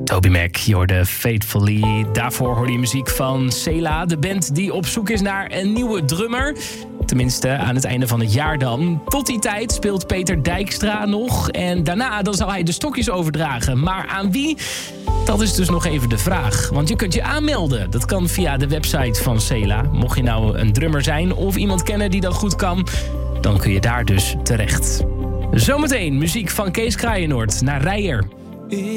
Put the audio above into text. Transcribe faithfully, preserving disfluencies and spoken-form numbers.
Toby Mac, je hoorde Faithfully. Daarvoor hoorde je muziek van Sela, de band die op zoek is naar een nieuwe drummer. Tenminste, aan het einde van het jaar dan. Tot die tijd speelt Peter Dijkstra nog. En daarna dan zal hij de stokjes overdragen. Maar aan wie? Dat is dus nog even de vraag. Want je kunt je aanmelden. Dat kan via de website van Sela. Mocht je nou een drummer zijn of iemand kennen die dat goed kan, dan kun je daar dus terecht. Zometeen muziek van Kees Kraaienoord naar Rijer.